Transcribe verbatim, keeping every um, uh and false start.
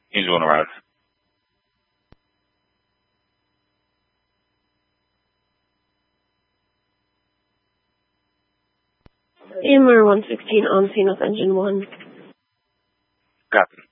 He's on the road. A M R one sixteen on scene with engine one. Copy.